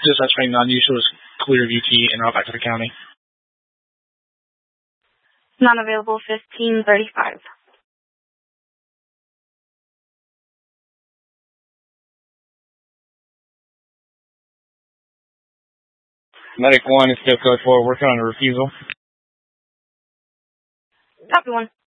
Dispatch non-usual is Clearview T and route back to the county. Not available, 1535. Medic 1 is still code 4, working on a refusal. Copy 1.